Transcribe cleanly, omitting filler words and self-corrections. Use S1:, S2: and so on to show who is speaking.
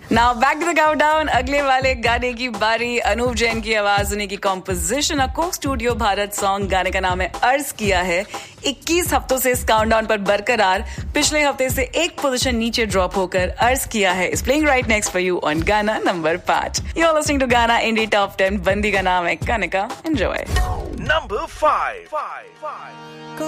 S1: Now back to the countdown. अगले वाले गाने की बारी। अनूप जैन की आवाज, उन्हीं की कॉम्पोजिशन, अकोक स्टूडियो भारत सॉन्ग। गाने का नाम है अर्ज किया है। 21 हफ्तों से इस काउंटडाउन पर बरकरार, पिछले हफ्ते से एक पोजीशन नीचे ड्रॉप होकर अर्ज किया है is playing right next for you on गाना number 5। You are listening to गाना इंडी टॉप 10। बंदी का नाम है कनिका। एंजॉय।
S2: नंबर 5।